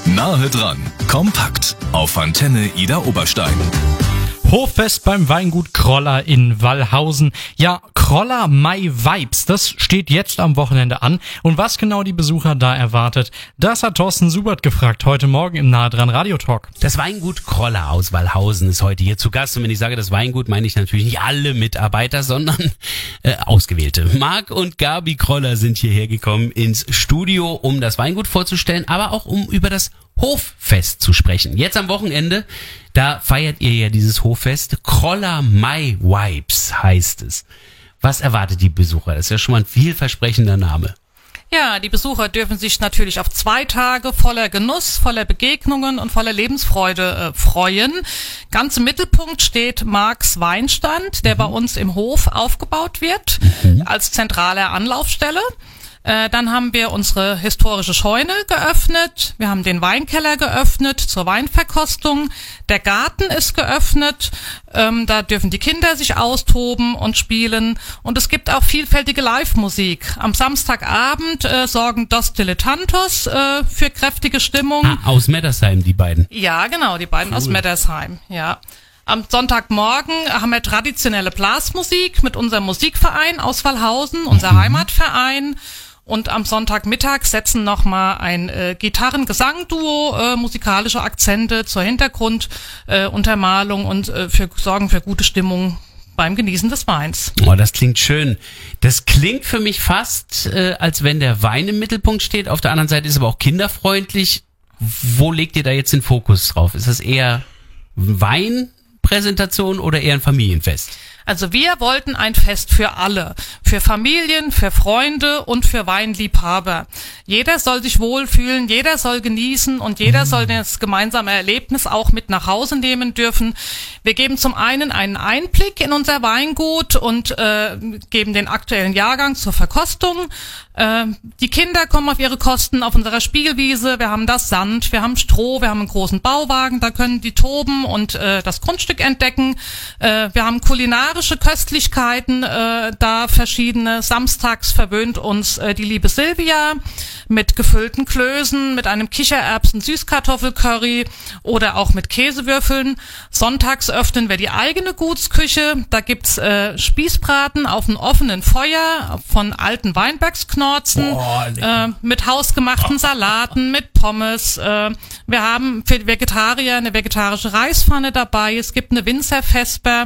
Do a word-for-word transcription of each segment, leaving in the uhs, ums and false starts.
Nahe dran, kompakt auf Antenne Ida Oberstein. Hoffest beim Weingut Kroller in Wallhausen. Ja, Kroller My Vibes, das steht jetzt am Wochenende an. Und was genau die Besucher da erwartet, das hat Thorsten Subert gefragt, heute Morgen im Nahe dran Radio Talk. Das Weingut Kroller aus Wallhausen ist heute hier zu Gast. Und wenn ich sage das Weingut, meine ich natürlich nicht alle Mitarbeiter, sondern äh, Ausgewählte. Marc und Gabi Kroller sind hierher gekommen ins Studio, um das Weingut vorzustellen, aber auch um über das Hoffest zu sprechen. Jetzt am Wochenende, da feiert ihr ja dieses Hoffest. Kroller My Vibes heißt es. Was erwartet die Besucher? Das ist ja schon mal ein vielversprechender Name. Ja, die Besucher dürfen sich natürlich auf zwei Tage voller Genuss, voller Begegnungen und voller Lebensfreude äh, freuen. Ganz im Mittelpunkt steht Marcs Weinstand, der mhm. bei uns im Hof aufgebaut wird, mhm. als zentrale Anlaufstelle. Äh, dann haben wir unsere historische Scheune geöffnet. Wir haben den Weinkeller geöffnet zur Weinverkostung. Der Garten ist geöffnet. Ähm, da dürfen die Kinder sich austoben und spielen. Und es gibt auch vielfältige Live-Musik. Am Samstagabend äh, sorgen Dos Dilettantos äh, für kräftige Stimmung. Ah, aus Meddersheim, die beiden. Ja, genau, die beiden cool. aus Meddersheim, ja. Am Sonntagmorgen haben wir traditionelle Blasmusik mit unserem Musikverein aus Wallhausen, unser mhm. Heimatverein. Und am Sonntagmittag setzen nochmal ein äh, Gitarren-Gesang-Duo äh, musikalische Akzente zur Hintergrunduntermalung äh, und äh, für, sorgen für gute Stimmung beim Genießen des Weins. Oh, das klingt schön. Das klingt für mich fast, äh, als wenn der Wein im Mittelpunkt steht. Auf der anderen Seite ist aber auch kinderfreundlich. Wo legt ihr da jetzt den Fokus drauf? Ist das eher Weinpräsentation oder eher ein Familienfest? Also wir wollten ein Fest für alle, für Familien, für Freunde und für Weinliebhaber. Jeder soll sich wohlfühlen, jeder soll genießen und jeder soll das gemeinsame Erlebnis auch mit nach Hause nehmen dürfen. Wir geben zum einen einen Einblick in unser Weingut und äh, geben den aktuellen Jahrgang zur Verkostung. Äh, die Kinder kommen auf ihre Kosten auf unserer Spielwiese. Wir haben das Sand, wir haben Stroh, wir haben einen großen Bauwagen, da können die toben und äh, das Grundstück entdecken. Äh, wir haben kulinarische Köstlichkeiten, äh, da verschiedene. Samstags verwöhnt uns äh, die liebe Silvia mit gefüllten Klößen, mit einem Kichererbsen-Süßkartoffelcurry oder auch mit Käsewürfeln. Sonntags öffnen wir die eigene Gutsküche. Da gibt's äh, Spießbraten auf einem offenen Feuer von alten Weinbergsknorzen, oh, äh, mit hausgemachten Salaten, mit Pommes. Äh, wir haben für Vegetarier eine vegetarische Reispfanne dabei. Es gibt eine Winzervesper.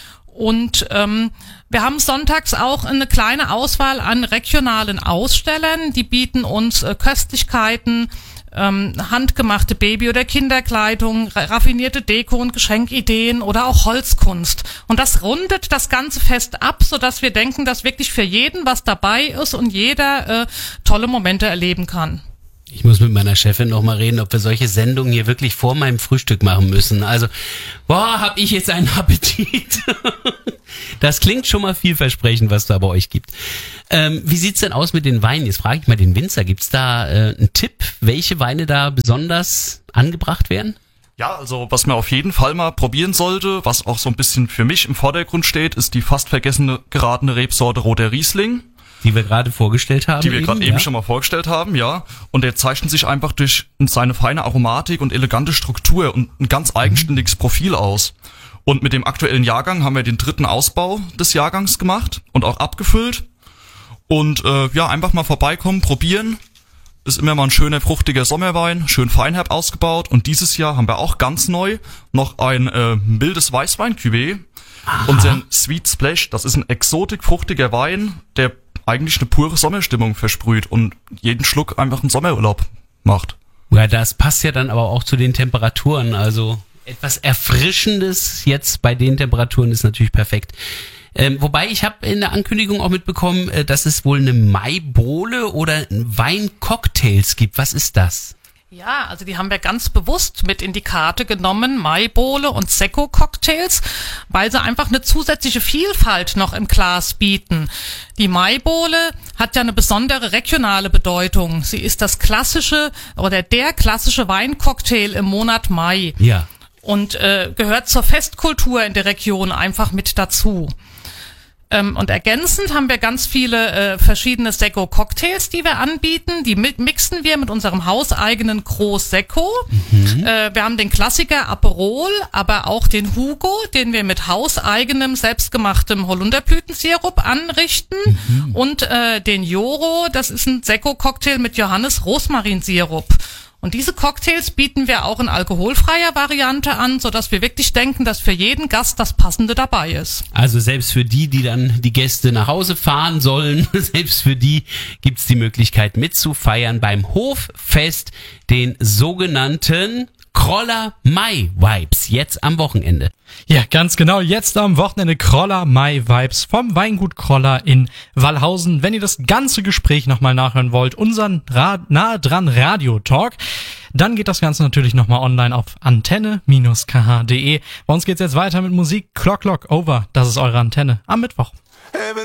Und ähm, wir haben sonntags auch eine kleine Auswahl an regionalen Ausstellern. Die bieten uns äh, Köstlichkeiten, ähm, handgemachte Baby- oder Kinderkleidung, raffinierte Deko- und Geschenkideen oder auch Holzkunst. Und das rundet das ganze Fest ab, sodass wir denken, dass wirklich für jeden was dabei ist und jeder äh, tolle Momente erleben kann. Ich muss mit meiner Chefin noch mal reden, ob wir solche Sendungen hier wirklich vor meinem Frühstück machen müssen. Also, boah, hab ich jetzt einen Appetit. Das klingt schon mal vielversprechend, was da bei euch gibt. Ähm, wie sieht's denn aus mit den Weinen? Jetzt frage ich mal den Winzer. Gibt's da äh, einen Tipp, welche Weine da besonders angebracht werden? Ja, also was man auf jeden Fall mal probieren sollte, was auch so ein bisschen für mich im Vordergrund steht, ist die fast vergessene geratene Rebsorte Roter Riesling. Die wir gerade vorgestellt haben. Die wir gerade eben ja. schon mal vorgestellt haben, ja. Und der zeichnet sich einfach durch seine feine Aromatik und elegante Struktur und ein ganz eigenständiges Profil aus. Und mit dem aktuellen Jahrgang haben wir den dritten Ausbau des Jahrgangs gemacht und auch abgefüllt. Und äh, ja, einfach mal vorbeikommen, probieren. Ist immer mal ein schöner, fruchtiger Sommerwein, schön feinherb ausgebaut. Und dieses Jahr haben wir auch ganz neu noch ein äh, mildes Weißwein-Cuvée. Unseren Sweet Splash, das ist ein exotik fruchtiger Wein, der eigentlich eine pure Sommerstimmung versprüht und jeden Schluck einfach einen Sommerurlaub macht. Ja, das passt ja dann aber auch zu den Temperaturen, also etwas Erfrischendes jetzt bei den Temperaturen ist natürlich perfekt. Ähm, wobei ich habe in der Ankündigung auch mitbekommen, äh, dass es wohl eine Maibowle oder Weincocktails gibt. Was ist das? Ja, also die haben wir ganz bewusst mit in die Karte genommen, Maibowle und Sekko-Cocktails, weil sie einfach eine zusätzliche Vielfalt noch im Glas bieten. Die Maibowle hat ja eine besondere regionale Bedeutung. Sie ist das klassische oder der klassische Weincocktail im Monat Mai. Ja. Und äh, gehört zur Festkultur in der Region einfach mit dazu. Ähm, und ergänzend haben wir ganz viele äh, verschiedene Sekko-Cocktails, die wir anbieten. Die mi- mixen wir mit unserem hauseigenen Gros Sekko. Mhm. Äh, wir haben den Klassiker Aperol, aber auch den Hugo, den wir mit hauseigenem, selbstgemachtem Holunderblütensirup anrichten. Mhm. Und äh, den Joro, das ist ein Sekko-Cocktail mit Johannes-Rosmarinsirup. Und diese Cocktails bieten wir auch in alkoholfreier Variante an, sodass wir wirklich denken, dass für jeden Gast das Passende dabei ist. Also selbst für die, die dann die Gäste nach Hause fahren sollen, selbst für die gibt's die Möglichkeit mitzufeiern beim Hoffest, den sogenannten Kroller Mai Vibes, jetzt am Wochenende. Ja, ganz genau, jetzt am Wochenende Kroller Mai Vibes vom Weingut Kroller in Wallhausen. Wenn ihr das ganze Gespräch nochmal nachhören wollt, unseren Ra- nahe dran Radio-Talk, dann geht das Ganze natürlich nochmal online auf antenne Bindestrich k h punkt d e. Bei uns geht's jetzt weiter mit Musik. Clock Clock Over, das ist eure Antenne am Mittwoch.